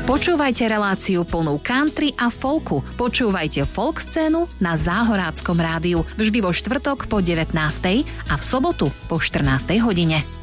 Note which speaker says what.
Speaker 1: Počúvajte reláciu plnú country a folku. Počúvajte folk scénu na Záhoráckom rádiu vždy vo štvrtok po 19. a v sobotu po 14. hodine.